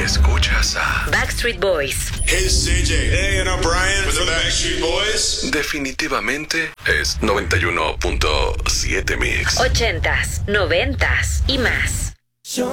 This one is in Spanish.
Escuchas a Backstreet Boys. Hey, it's JJ. Hey, and I'm Brian with the Backstreet Boys. Definitivamente es 91.7 Mix. 80s, 90s y más.